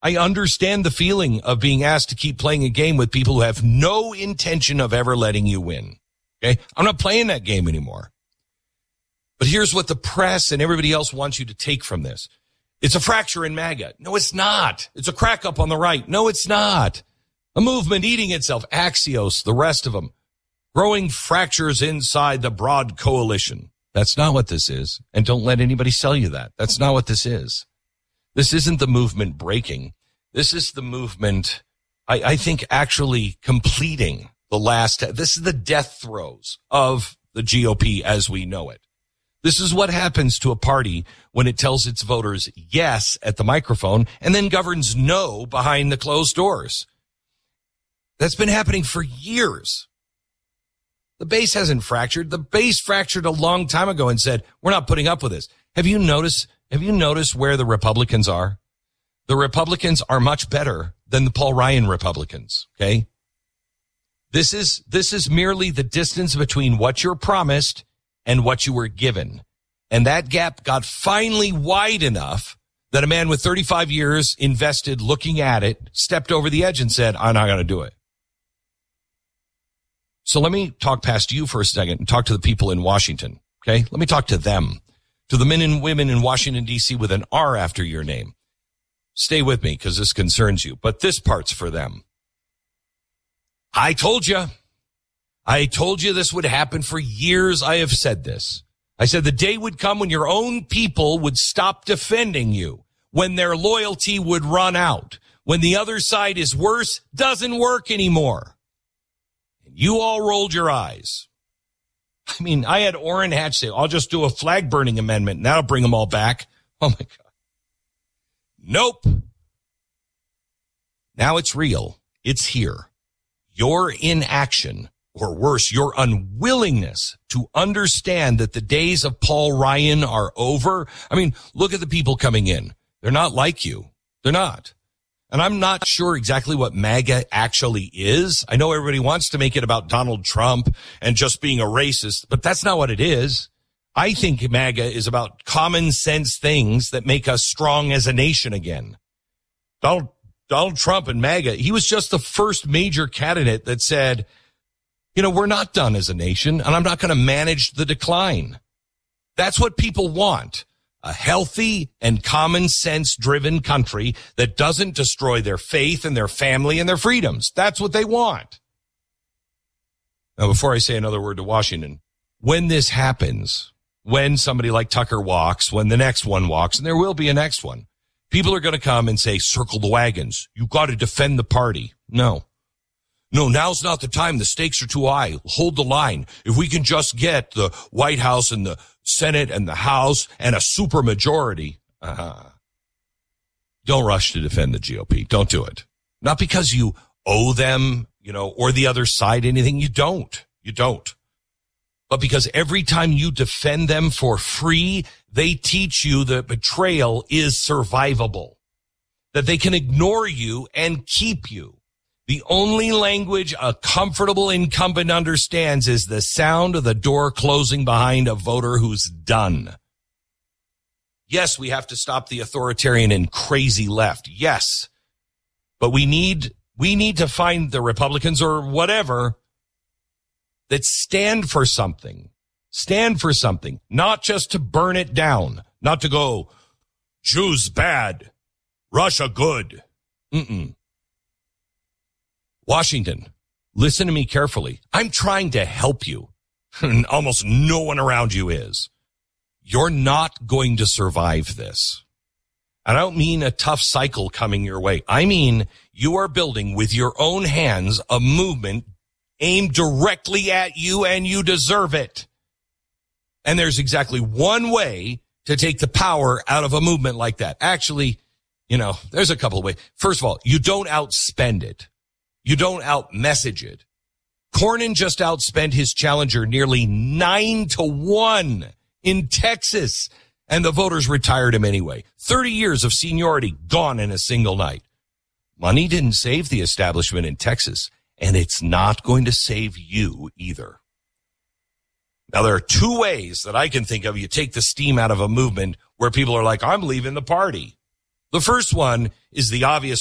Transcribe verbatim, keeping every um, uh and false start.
I understand the feeling of being asked to keep playing a game with people who have no intention of ever letting you win. Okay? I'm not playing that game anymore. But here's what the press and everybody else wants you to take from this. It's a fracture in MAGA. No, it's not. It's a crack up on the right. No, it's not. A movement eating itself. Axios, the rest of them. Growing fractures inside the broad coalition. That's not what this is. And don't let anybody sell you that. That's not what this is. This isn't the movement breaking. This is the movement, I, I think, actually completing the last. This is the death throes of the G O P as we know it. This is what happens to a party when it tells its voters yes at the microphone and then governs no behind the closed doors. That's been happening for years. The base hasn't fractured. The base fractured a long time ago and said, we're not putting up with this. Have you noticed, have you noticed where the Republicans are? The Republicans are much better than the Paul Ryan Republicans, okay? This is, this is merely the distance between what you're promised and what you were given. And that gap got finally wide enough that a man with thirty-five years invested looking at it stepped over the edge and said, I'm not going to do it. So let me talk past you for a second and talk to the people in Washington, okay? Let me talk to them, to the men and women in Washington, D C with an R after your name. Stay with me because this concerns you, but this part's for them. I told you. I told you this would happen for years. I have said this. I said the day would come when your own people would stop defending you, when their loyalty would run out, when the other side is worse, doesn't work anymore. And you all rolled your eyes. I mean, I had Orrin Hatch say, I'll just do a flag burning amendment and that'll bring them all back. Oh my God. Nope. Now it's real. It's here. Your inaction, or worse, your unwillingness to understand that the days of Paul Ryan are over. I mean, look at the people coming in. They're not like you. They're not. And I'm not sure exactly what MAGA actually is. I know everybody wants to make it about Donald Trump and just being a racist, but that's not what it is. I think MAGA is about common sense things that make us strong as a nation again. Donald, Donald Trump and MAGA, he was just the first major candidate that said, you know, we're not done as a nation, and I'm not going to manage the decline. That's what people want. A healthy and common sense driven country that doesn't destroy their faith and their family and their freedoms. That's what they want. Now, before I say another word to Washington, when this happens, when somebody like Tucker walks, when the next one walks, and there will be a next one, people are going to come and say, circle the wagons. You've got to defend the party. No. No, now's not the time. The stakes are too high. Hold the line. If we can just get the White House and the Senate and the House and a supermajority, uh-huh. Don't rush to defend the G O P. Don't do it. Not because you owe them, you know, or the other side anything. You don't. You don't. But because every time you defend them for free, they teach you that betrayal is survivable, that they can ignore you and keep you. The only language a comfortable incumbent understands is the sound of the door closing behind a voter who's done. Yes, we have to stop the authoritarian and crazy left. Yes. But we need, we need to find the Republicans or whatever that stand for something. Stand for something. Not just to burn it down. Not to go, Jews bad, Russia good. Mm-mm. Washington, listen to me carefully. I'm trying to help you. And almost no one around you is. You're not going to survive this. I don't mean a tough cycle coming your way. I mean, you are building with your own hands a movement aimed directly at you, and you deserve it. And there's exactly one way to take the power out of a movement like that. Actually, you know, there's a couple of ways. First of all, you don't outspend it. You don't out-message it. Cornyn just outspent his challenger nearly nine to one in Texas, and the voters retired him anyway. thirty years of seniority gone in a single night. Money didn't save the establishment in Texas, and it's not going to save you either. Now, there are two ways that I can think of you take the steam out of a movement where people are like, I'm leaving the party. The first one is the obvious